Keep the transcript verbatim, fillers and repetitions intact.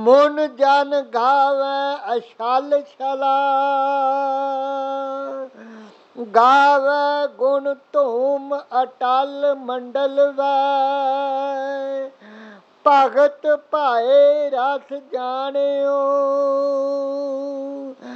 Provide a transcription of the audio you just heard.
ਮੁਨ ਜਨ ਗਾਵੈ ਅਛਲ ਛਲਾ, ਗਾਵੈ ਗੁਣ ਧੂਮ ਅਟਲ ਮੰਡਲ ਵੈ, ਭਗਤ ਭਾਏ ਰਸ ਜਾਣਿਓ।